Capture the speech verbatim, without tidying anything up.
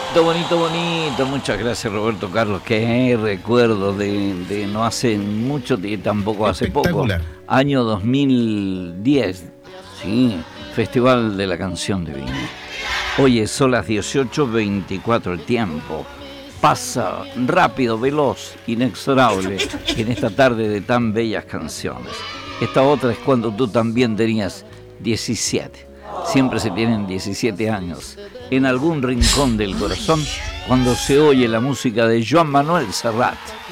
Bonito, bonito, bonito. Muchas gracias, Roberto Carlos. Qué recuerdo de, de no hace mucho, tampoco hace poco. Año dos mil diez, sí, Festival de la Canción de Viña. Oye, son las dieciocho veinticuatro, el tiempo pasa rápido, veloz, inexorable en esta tarde de tan bellas canciones. Esta otra es cuando tú también tenías diecisiete. Siempre se tienen diecisiete años. En algún rincón del corazón, cuando se oye la música de Joan Manuel Serrat.